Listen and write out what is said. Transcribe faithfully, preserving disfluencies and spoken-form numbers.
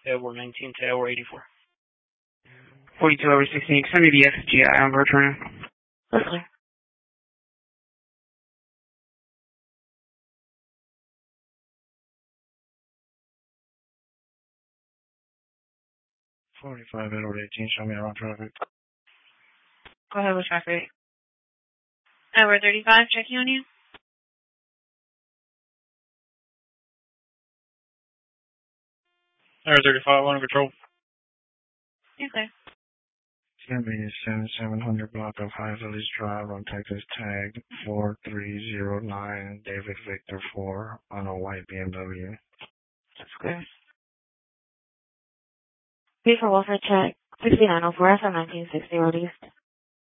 Edward nineteen to Edward eighty-four. forty-two over sixteen. Send me the X G I on Bertrand. That's clear. forty-five Edward eighteen, show me around traffic. Go ahead with traffic. Edward thirty-five, checking on you. Edward thirty-five, under control. You're clear. Send me seventy-seven hundred block of High Village Drive on Texas tag four three zero nine, David Victor four on a white B M W. That's clear. B for Wolford, check. sixty-nine oh four, F M nineteen sixty, Road East.